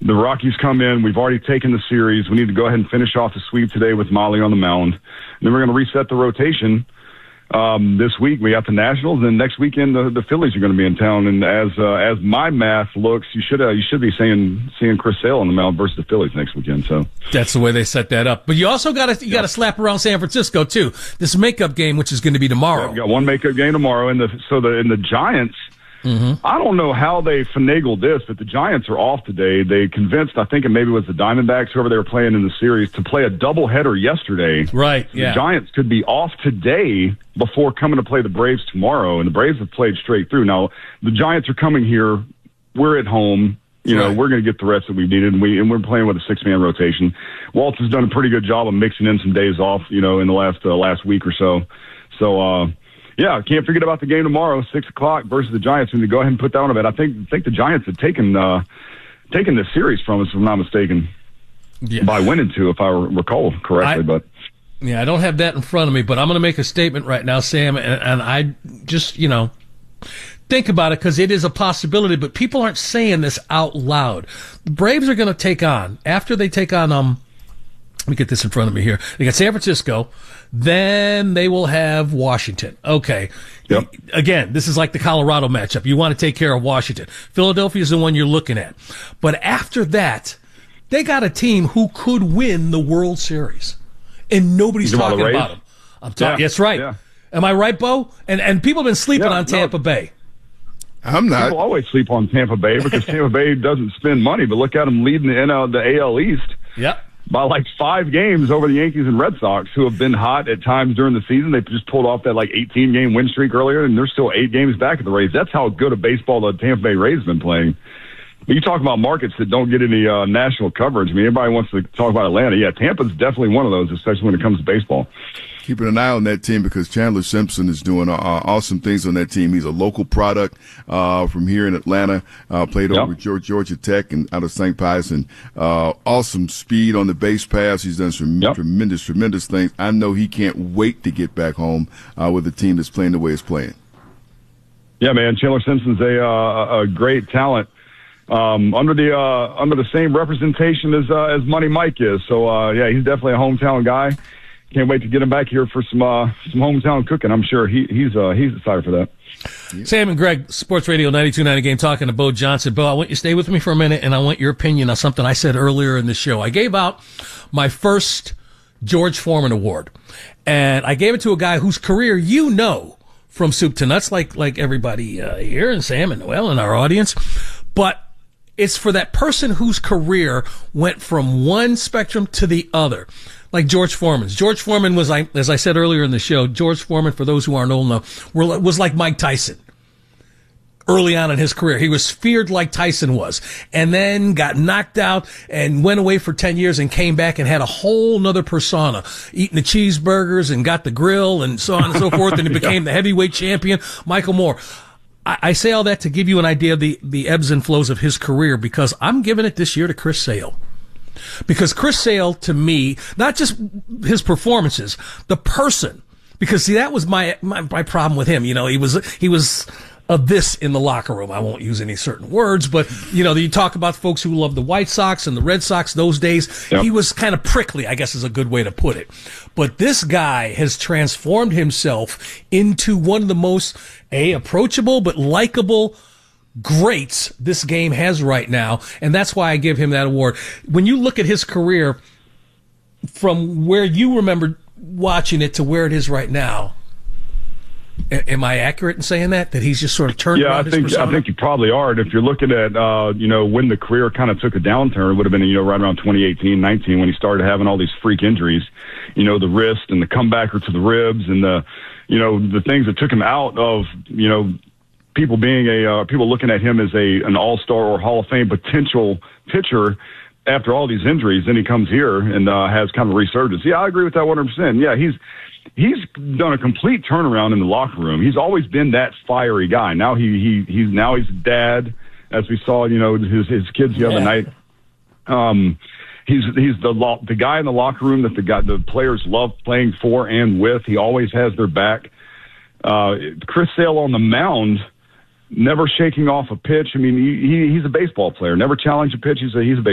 The Rockies come in. We've already taken the series. We need to go ahead and finish off the sweep today with Molly on the mound. And then we're going to reset the rotation. This week we got the Nationals, and next weekend the Phillies are going to be in town. And as my math looks, you should be seeing Chris Sale on the mound versus the Phillies next weekend. So that's the way they set that up. But you also got to slap around San Francisco too. This makeup game, which is going to be tomorrow. Yeah, we got one makeup game tomorrow, and the Giants. Mm-hmm. I don't know how they finagled this, but the Giants are off today. They convinced, I think it maybe was the Diamondbacks, whoever they were playing in the series, to play a doubleheader yesterday. Right, yeah. The Giants could be off today before coming to play the Braves tomorrow, and the Braves have played straight through. Now, the Giants are coming here. We're at home. We're going to get the rest that we needed, and we're playing with a six-man rotation. Waltz has done a pretty good job of mixing in some days off, in the last week or so. So, yeah, can't forget about the game tomorrow, 6:00 versus the Giants. And to go ahead and put that on a bet. I think the Giants had taken this series from us, if I'm not mistaken, by winning two, if I recall correctly. But yeah, I don't have that in front of me, but I'm going to make a statement right now, Sam, and I just think about it because it is a possibility, but people aren't saying this out loud. The Braves are going to take on after they take on let me get this in front of me here. They got San Francisco. Then they will have Washington. Okay. Yep. Again, this is like the Colorado matchup. You want to take care of Washington. Philadelphia is the one you're looking at. But after that, they got a team who could win the World Series. And nobody's talking about them. I'm talking. That's right. Yeah. Am I right, Bo? And people have been sleeping on Tampa Bay. I'm not. People always sleep on Tampa Bay because Tampa Bay doesn't spend money. But look at them leading the AL East. Yep. By like 5 games over the Yankees and Red Sox, who have been hot at times during the season. They just pulled off that 18-game win streak earlier, and they're still 8 games back at the Rays. That's how good a baseball the Tampa Bay Rays have been playing. But you talk about markets that don't get any national coverage. I mean, everybody wants to talk about Atlanta. Yeah, Tampa's definitely one of those, especially when it comes to baseball. Keeping an eye on that team because Chandler Simpson is doing awesome things on that team. He's a local product from here in Atlanta. Played over at Georgia Tech and out of St. Pius, and awesome speed on the base pass. He's done some tremendous things. I know he can't wait to get back home with a team that's playing the way it's playing. Yeah, man, Chandler Simpson's a great talent. Under the same representation as Money Mike is. So yeah, he's definitely a hometown guy. Can't wait to get him back here for some hometown cooking. I'm sure he's excited for that. Sam and Greg, Sports Radio 92.9 Game, talking to Bo Johnson. Bo, I want you to stay with me for a minute, and I want your opinion on something I said earlier in the show. I gave out my first George Foreman Award, and I gave it to a guy whose career from soup to nuts, like everybody here, and Sam and Noel and our audience, but it's for that person whose career went from one spectrum to the other. Like George Foreman's. George Foreman was, as I said earlier in the show, George Foreman, for those who aren't old enough, was like Mike Tyson. Early on in his career, he was feared like Tyson was, and then got knocked out and went away for 10 years and came back and had a whole nother persona, eating the cheeseburgers and got the grill and so on and so forth, and he became the heavyweight champion, Michael Moore. I say all that to give you an idea of the ebbs and flows of his career, because I'm giving it this year to Chris Sale. Because Chris Sale, to me, not just his performances, the person, because see, that was my problem with him. He was this in the locker room. I won't use any certain words, but you talk about folks who love the White Sox and the Red Sox those days. Yep. He was kind of prickly, I guess is a good way to put it. But this guy has transformed himself into one of the most approachable but likable greats this game has right now, and that's why I give him that award. When you look at his career from where you remember watching it to where it is right now, am I accurate in saying that he's just sort of turned around his persona? I think you probably are. And if you're looking at when the career kind of took a downturn, it would have been right around 2018-19 when he started having all these freak injuries, the wrist and the comebacker to the ribs and the things that took him out of people being people looking at him as an all-star or Hall of Fame potential pitcher after all these injuries. Then he comes here and has kind of a resurgence. Yeah, I agree with that 100%. Yeah, he's done a complete turnaround in the locker room. He's always been that fiery guy. Now he's a dad, as we saw, his kids the other night. He's the guy in the locker room that the players love playing for and with. He always has their back. Chris Sale on the mound, never shaking off a pitch. I mean, he's a baseball player. Never challenged a pitch. He's a